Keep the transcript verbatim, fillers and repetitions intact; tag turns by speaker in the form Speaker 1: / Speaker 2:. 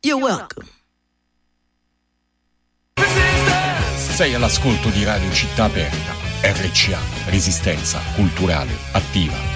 Speaker 1: You're welcome.
Speaker 2: Sei all'ascolto di Radio Città Aperta, R C A, Resistenza Culturale Attiva.